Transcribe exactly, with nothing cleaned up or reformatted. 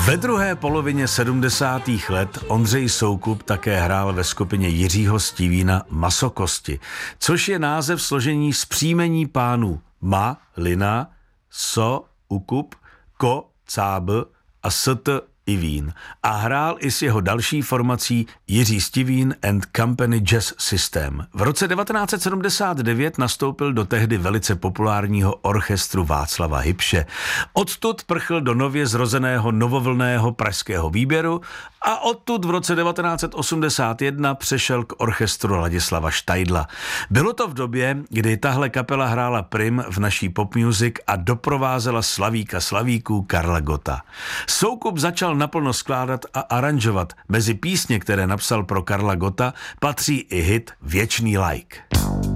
Ve druhé polovině sedmdesátých let Ondřej Soukup také hrál ve skupině Jiřího Stivína Masokosti, což je název složení z příjmení pánů Ma, Lina, So, Ukup, Ko, Cábl a St, Ivín. A hrál i s jeho další formací Jiří Stivín and Company Jazz System. V roce devatenáct set sedmdesát devět nastoupil do tehdy velice populárního orchestru Václava Hybše. Odtud prchl do nově zrozeného novovlnného pražského výběru a odtud v roce devatenáct set osmdesát jedna přešel k orchestru Ladislava Štajdla. Bylo to v době, kdy tahle kapela hrála prim v naší pop music a doprovázela slavíka slavíků Karla Gotta. Soukup začal naplno skládat a aranžovat. Mezi písně, které napsal pro Karla Gotta, patří i hit Věčný like.